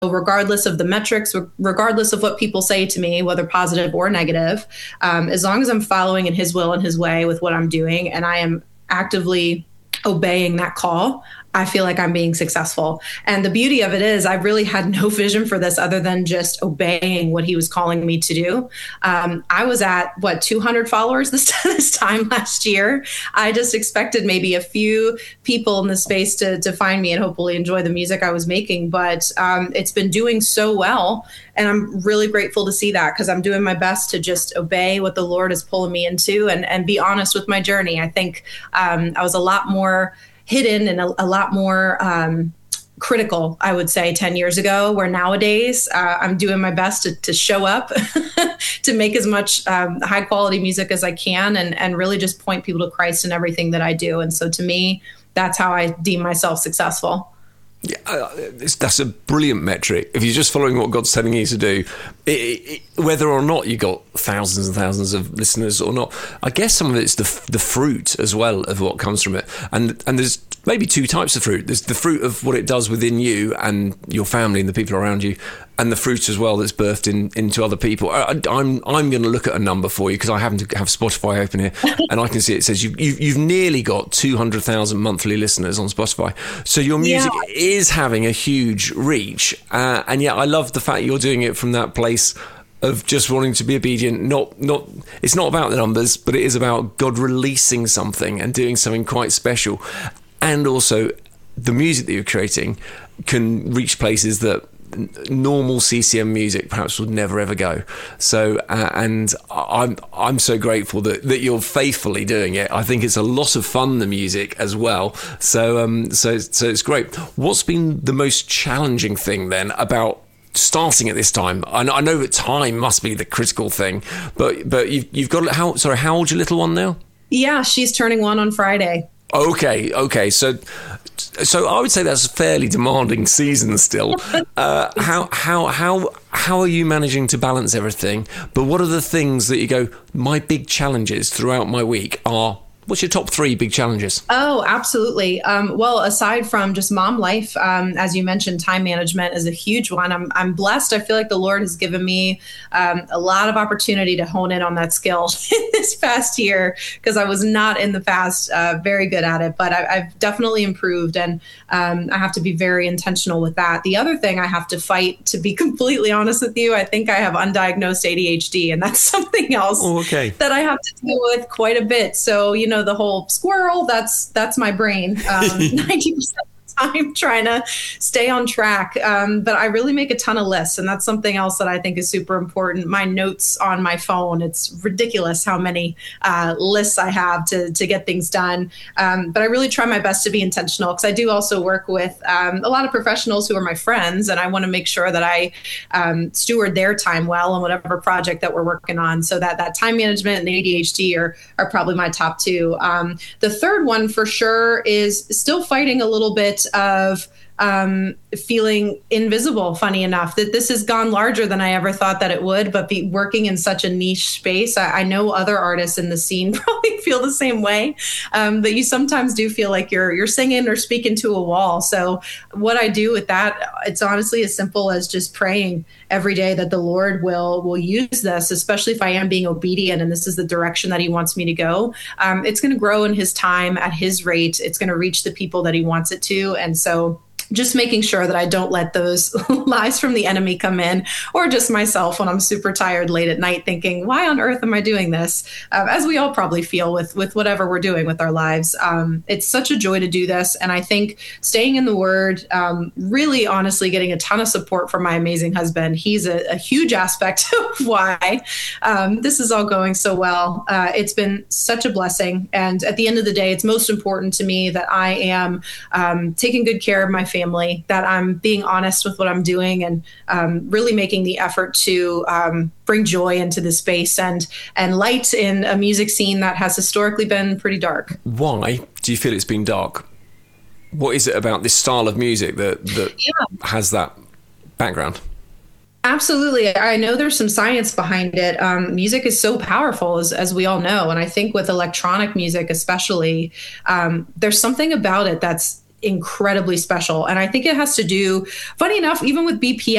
regardless of the metrics, regardless of what people say to me, whether positive or negative, as long as I'm following in his will and his way with what I'm doing, and I am actively obeying that call, I feel like I'm being successful. And the beauty of it is I really had no vision for this other than just obeying what he was calling me to do. I was at 200 followers this time last year. I just expected maybe a few people in the space to find me and hopefully enjoy the music I was making. But it's been doing so well. And I'm really grateful to see that, because I'm doing my best to just obey what the Lord is pulling me into and be honest with my journey. I think I was a lot more hidden and a lot more critical, I would say, 10 years ago, where nowadays I'm doing my best to show up, to make as much high quality music as I can, and really just point people to Christ in everything that I do. And so to me, that's how I deem myself successful. Yeah, that's a brilliant metric. If you're just following what God's telling you to do, whether or not you got thousands and thousands of listeners or not, I guess some of it's the fruit as well of what comes from it. And there's maybe two types of fruit. There's the fruit of what it does within you and your family and the people around you, and the fruit as well that's birthed into other people. I'm going to look at a number for you, because I happen to have Spotify open here, and I can see it says you've nearly got 200,000 monthly listeners on Spotify. So your music is having a huge reach, and yet I love the fact you're doing it from that place of just wanting to be obedient. Not it's not about the numbers, but it is about God releasing something and doing something quite special. And also the music that you're creating can reach places that normal CCM music perhaps would never ever go. So and I'm so grateful that you're faithfully doing it. I think it's a lot of fun, the music as well. So it's great. What's been the most challenging thing then about starting at this time? I know that time must be the critical thing, but you've got how old's your little one now? Yeah, she's turning 1 on Friday. Okay. So I would say that's a fairly demanding season still. How are you managing to balance everything? But what are the things that you go, my big challenges throughout my week are? What's your top 3 big challenges? Oh, absolutely. Well, aside from just mom life, as you mentioned, time management is a huge one. I'm blessed. I feel like the Lord has given me a lot of opportunity to hone in on that skill this past year, because I was not in the past very good at it, but I've definitely improved, and I have to be very intentional with that. The other thing I have to fight, to be completely honest with you, I think I have undiagnosed ADHD, and that's something else that I have to deal with quite a bit. So, the whole squirrel, that's my brain. 90% I'm trying to stay on track. But I really make a ton of lists. And that's something else that I think is super important. My notes on my phone, it's ridiculous how many lists I have to get things done. But I really try my best to be intentional, because I do also work with a lot of professionals who are my friends. And I want to make sure that I steward their time well on whatever project that we're working on. So that time management and the ADHD are probably my top 2. The third one for sure is still fighting a little bit of feeling invisible, funny enough, that this has gone larger than I ever thought that it would, but be working in such a niche space. I know other artists in the scene probably feel the same way, but you sometimes do feel like you're singing or speaking to a wall. So what I do with that, it's honestly as simple as just praying every day that the Lord will use this, especially if I am being obedient and this is the direction that he wants me to go. It's going to grow in his time, at his rate. It's going to reach the people that he wants it to. And so just making sure that I don't let those lies from the enemy come in, or just myself when I'm super tired late at night thinking, why on earth am I doing this? As we all probably feel with whatever we're doing with our lives. It's such a joy to do this. And I think staying in the Word, really honestly getting a ton of support from my amazing husband. He's a huge aspect of why this is all going so well. It's been such a blessing. And at the end of the day, it's most important to me that I am taking good care of my family, that I'm being honest with what I'm doing, and really making the effort to bring joy into the space and light in a music scene that has historically been pretty dark. Why do you feel it's been dark? What is it about this style of music that has that background? Absolutely. I know there's some science behind it. Music is so powerful, as we all know. And I think with electronic music especially, there's something about it that's incredibly special. And I think it has to do, funny enough, even with BPM.